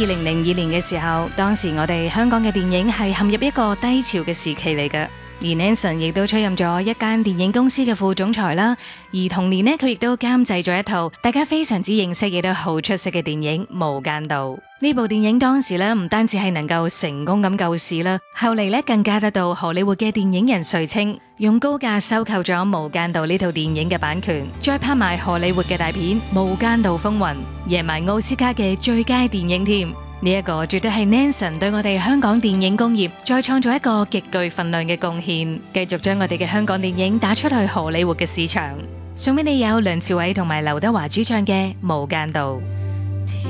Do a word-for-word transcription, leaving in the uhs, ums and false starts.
二零零二年嘅時候，當時我哋香港嘅電影係陷入一個低潮嘅時期嚟嘅。而 Nanson 亦都出任咗一間電影公司嘅副總裁啦，而同年呢，佢亦都監製咗一套大家非常之認識亦都好出色嘅電影《無間道》。呢部電影當時咧唔單止係能夠成功咁救市啦，後嚟咧更加得到荷里活嘅電影人垂青，用高價收購咗《無間道》呢套電影嘅版權，再拍埋荷里活嘅大片《無間道風雲》，贏埋奧斯卡嘅最佳電影添。呢一個絕對係 Nanson 對我哋香港電影工業再創造一個極具份量嘅貢獻，繼續將我哋嘅香港電影打出去荷里活嘅市場。送俾你有梁朝偉同埋劉德華主唱嘅《無間道》。